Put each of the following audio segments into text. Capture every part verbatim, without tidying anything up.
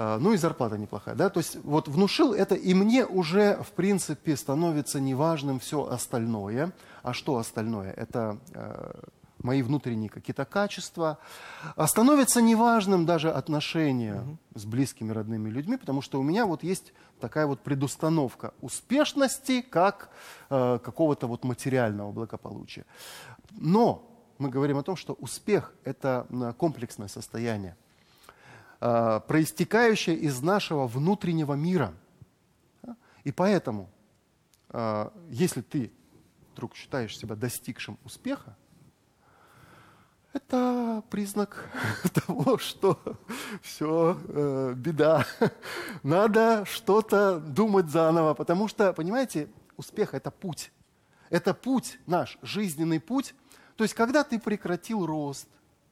ну и зарплата неплохая. Да? То есть вот внушил это, и мне уже, в принципе, становится неважным все остальное. А что остальное? Это мои внутренние какие-то качества. А становится неважным даже отношения угу. с близкими, родными людьми, потому что у меня вот есть такая вот предустановка успешности как э, какого-то вот материального благополучия. Но мы говорим о том, что успех – это комплексное состояние, э, проистекающее из нашего внутреннего мира. И поэтому, э, если ты вдруг считаешь себя достигшим успеха, это признак того, что все, э, беда. Надо что-то думать заново, потому что, понимаете, успех – это путь. Это путь наш, жизненный путь. То есть, когда ты прекратил рост,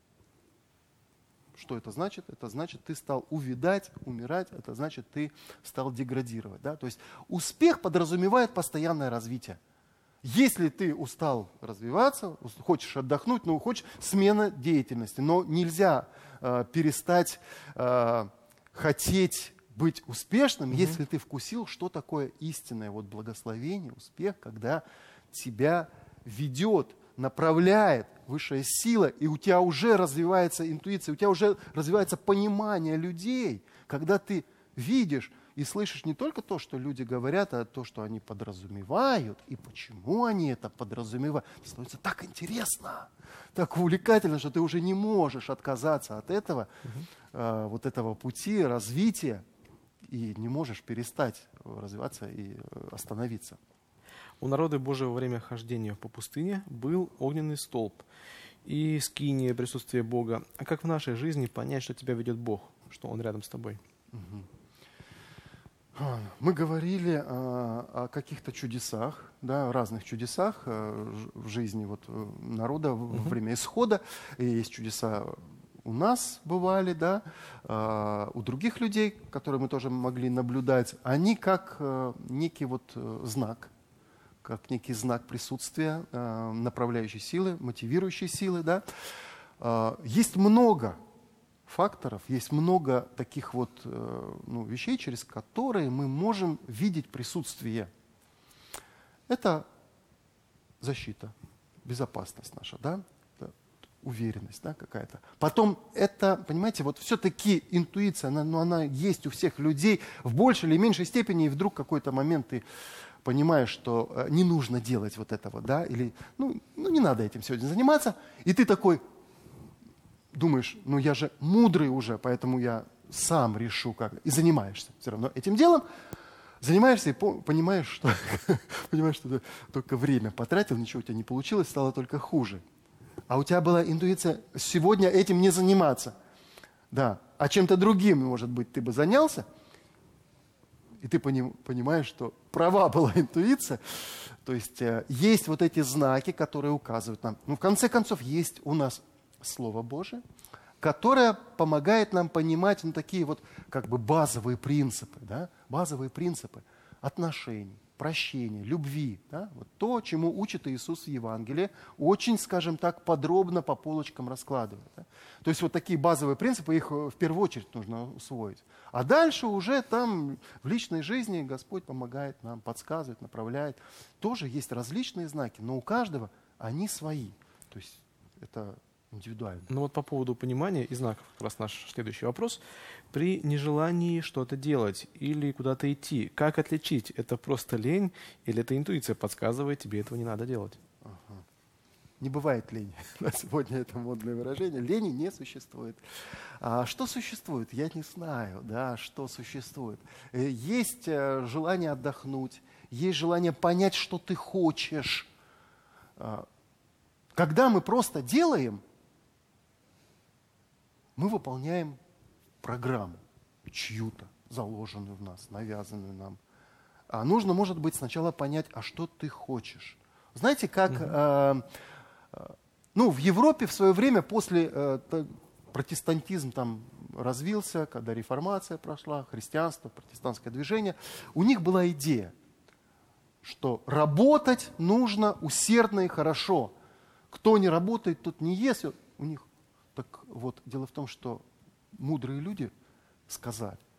что это значит? Это значит, ты стал увядать, умирать, это значит, ты стал деградировать. Да? То есть, успех подразумевает постоянное развитие. Если ты устал развиваться, хочешь отдохнуть, ну, хочешь смена деятельности, но нельзя э, перестать э, хотеть быть успешным, mm-hmm. если ты вкусил, что такое истинное вот благословение, успех, когда тебя ведет, направляет высшая сила, и у тебя уже развивается интуиция, у тебя уже развивается понимание людей, когда ты видишь и слышишь не только то, что люди говорят, а то, что они подразумевают, и почему они это подразумевают. Это становится так интересно, так увлекательно, что ты уже не можешь отказаться от этого, угу. э, вот этого пути развития, и не можешь перестать развиваться и остановиться. У народа Божьего во время хождения по пустыне был огненный столб и скиния, присутствие Бога. А как в нашей жизни понять, что тебя ведет Бог, что Он рядом с тобой? Угу. Мы говорили о, о каких-то чудесах, да, разных чудесах в жизни вот, народа во uh-huh. время исхода. И есть чудеса у нас бывали, да, у других людей, которые мы тоже могли наблюдать. Они как некий вот знак, как некий знак присутствия, направляющей силы, мотивирующей силы. Да. Есть много факторов, есть много таких вот ну, вещей, через которые мы можем видеть присутствие. Это защита, безопасность наша, да? Это уверенность, да, какая-то. Потом это, понимаете, вот все-таки интуиция, она, ну, она есть у всех людей в большей или меньшей степени, и вдруг какой-то момент ты понимаешь, что не нужно делать вот этого, да, или ну, ну не надо этим сегодня заниматься, и ты такой думаешь, ну я же мудрый уже, поэтому я сам решу как. И занимаешься все равно этим делом. Занимаешься и по- понимаешь, что, понимаешь, что ты только время потратил, ничего у тебя не получилось, стало только хуже. А у тебя была интуиция сегодня этим не заниматься. Да. А чем-то другим, может быть, ты бы занялся, и ты пони- понимаешь, что права была интуиция. То есть э, есть вот эти знаки, которые указывают нам. Ну, в конце концов, есть у нас Слово Божие, которое помогает нам понимать ну, такие вот как бы базовые принципы, да? Базовые принципы отношений, прощения, любви. Да? Вот то, чему учит Иисус в Евангелии, очень, скажем так, подробно по полочкам раскладывает. Да? То есть вот такие базовые принципы, их в первую очередь нужно усвоить. А дальше уже там в личной жизни Господь помогает нам, подсказывает, направляет. Тоже есть различные знаки, но у каждого они свои. То есть это индивидуально. Ну вот по поводу понимания и знаков, как раз наш следующий вопрос. При нежелании что-то делать или куда-то идти, как отличить, это просто лень или это интуиция подсказывает, тебе этого не надо делать? Ага. Не бывает лени. На сегодня это модное выражение. Лени не существует. А что существует? Я не знаю, да, что существует. Есть желание отдохнуть, есть желание понять, что ты хочешь. Когда мы просто делаем, мы выполняем программу чью-то, заложенную в нас, навязанную нам. А нужно, может быть, сначала понять, а что ты хочешь. Знаете, как угу. э, э, ну, в Европе в свое время после э, т, протестантизм там развился, когда реформация прошла, христианство, протестантское движение, у них была идея, что работать нужно усердно и хорошо. Кто не работает, тот не ест. У них так вот, дело в том, что мудрые люди сказали,